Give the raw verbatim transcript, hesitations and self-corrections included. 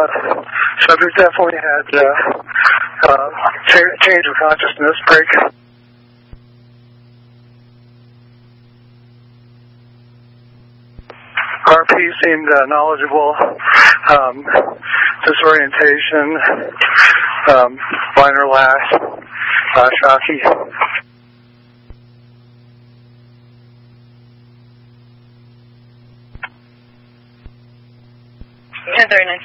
uh, subject definitely had uh, uh, ch- change of consciousness break. R P seemed uh, knowledgeable, um, disorientation, um, minor lash, uh, shocky. Yeah, very nice.